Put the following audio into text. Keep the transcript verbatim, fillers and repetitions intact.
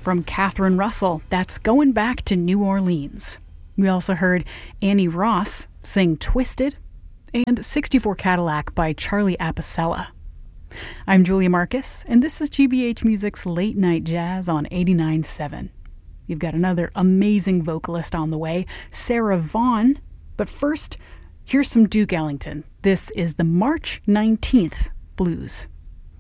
from Catherine Russell, that's Going Back to New Orleans. We also heard Annie Ross sing Twisted, and sixty-four Cadillac by Charlie Apicella. I'm Julia Marcus, and this is G B H Music's Late Night Jazz on eighty-nine point seven. You've got another amazing vocalist on the way, Sarah Vaughan. But first, here's some Duke Ellington. This is the March nineteenth Blues.